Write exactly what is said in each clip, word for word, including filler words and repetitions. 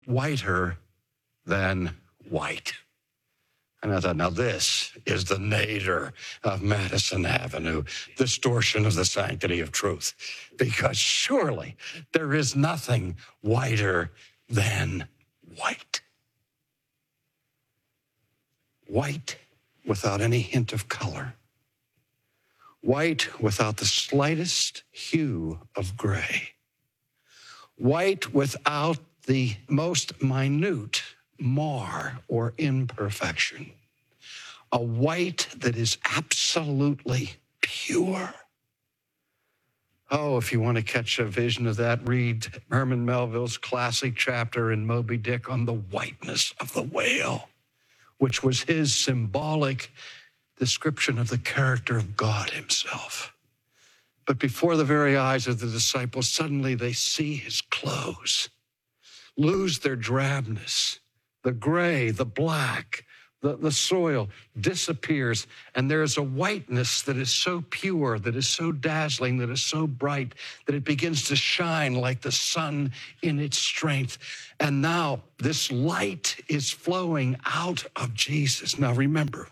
whiter than white. And I thought, now this is the nadir of Madison Avenue, distortion of the sanctity of truth. Because surely there is nothing whiter than white. White without any hint of color. White without the slightest hue of gray. White without the most minute mar or imperfection. A white that is absolutely pure. Oh, if you want to catch a vision of that, read Herman Melville's classic chapter in Moby Dick on the whiteness of the whale, which was his symbolic description of the character of God himself. But before the very eyes of the disciples, suddenly they see his clothes lose their drabness. The gray, the black, the, the soil disappears, and there is a whiteness that is so pure, that is so dazzling, that is so bright, that it begins to shine like the sun in its strength. And now this light is flowing out of Jesus. Now remember,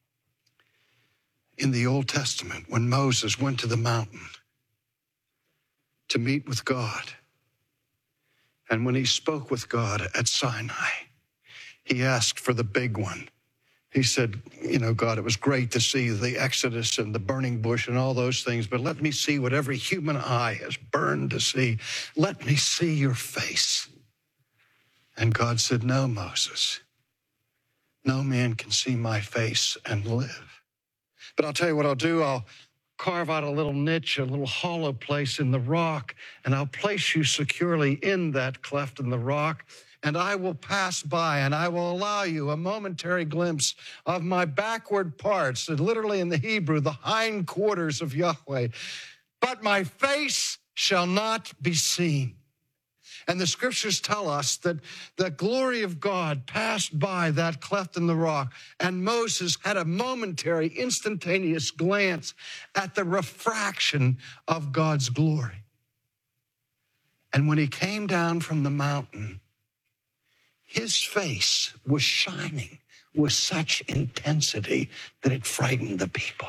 in the Old Testament, when Moses went to the mountain to meet with God, and when he spoke with God at Sinai, he asked for the big one. He said, you know, God, it was great to see the Exodus and the burning bush and all those things, but let me see what every human eye has burned to see. Let me see your face. And God said, no, Moses, no man can see my face and live. But I'll tell you what I'll do. I'll carve out a little niche, a little hollow place in the rock, and I'll place you securely in that cleft in the rock. And I will pass by, and I will allow you a momentary glimpse of my backward parts, and literally in the Hebrew, the hindquarters of Yahweh. But my face shall not be seen. And the scriptures tell us that the glory of God passed by that cleft in the rock, and Moses had a momentary, instantaneous glance at the refraction of God's glory. And when he came down from the mountain, his face was shining with such intensity that it frightened the people.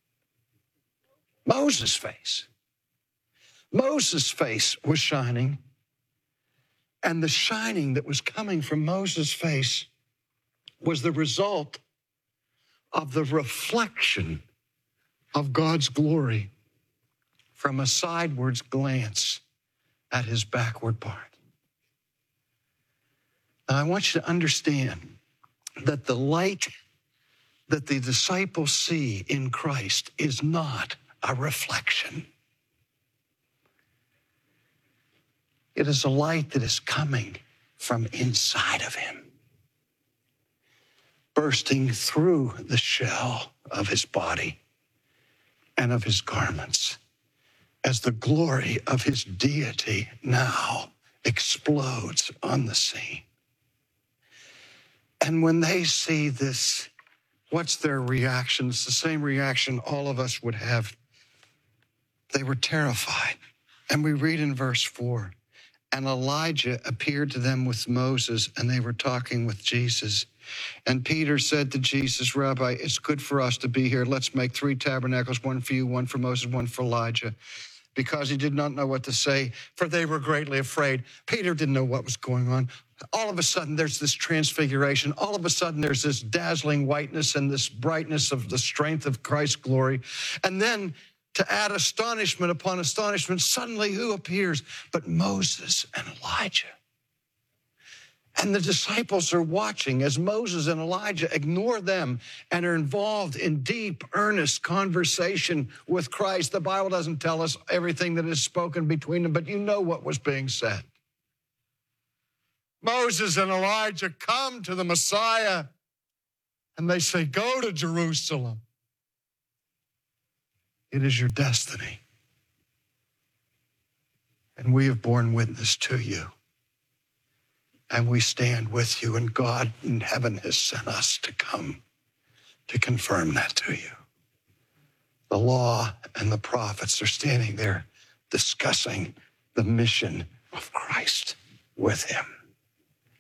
Moses' face. Moses' face was shining, and the shining that was coming from Moses' face was the result of the reflection of God's glory from a sidewards glance at his backward part. Now, I want you to understand that the light that the disciples see in Christ is not a reflection. It is a light that is coming from inside of him, bursting through the shell of his body and of his garments, as the glory of his deity now explodes on the scene. And when they see this, what's their reaction? It's the same reaction all of us would have. They were terrified. And we read in verse four, and Elijah appeared to them with Moses, and they were talking with Jesus. And Peter said to Jesus, Rabbi, it's good for us to be here. Let's make three tabernacles, one for you, one for Moses, one for Elijah. Because he did not know what to say, for they were greatly afraid. Peter didn't know what was going on. All of a sudden, there's this transfiguration. All of a sudden, there's this dazzling whiteness and this brightness of the strength of Christ's glory. And then, to add astonishment upon astonishment, suddenly who appears but Moses and Elijah? And the disciples are watching as Moses and Elijah ignore them and are involved in deep, earnest conversation with Christ. The Bible doesn't tell us everything that is spoken between them, but you know what was being said. Moses and Elijah come to the Messiah, and they say, go to Jerusalem. It is your destiny. And we have borne witness to you. And we stand with you, and God in heaven has sent us to come to confirm that to you. The law and the prophets are standing there discussing the mission of Christ with him.